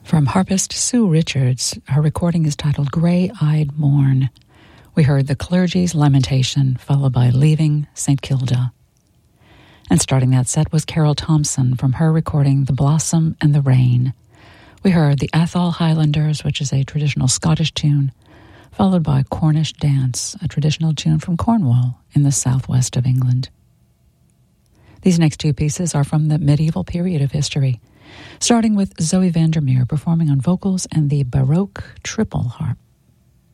From harpist Sue Richards, her recording is titled Grey-Eyed Morn. We heard the Clergy's Lamentation, followed by Leaving St. Kilda. And starting that set was Carol Thompson from her recording The Blossom and the Rain. We heard the Atholl Highlanders, which is a traditional Scottish tune, followed by Cornish Dance, a traditional tune from Cornwall in the southwest of England. These next two pieces are from the medieval period of history, starting with Zoe Vandermeer performing on vocals and the Baroque triple harp.